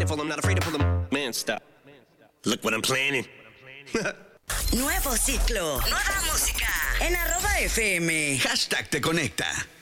handful, I'm not afraid to pull them. Man, stop. Look what I'm planning. Nuevo ciclo. Nueva música. En @FM. #te conecta.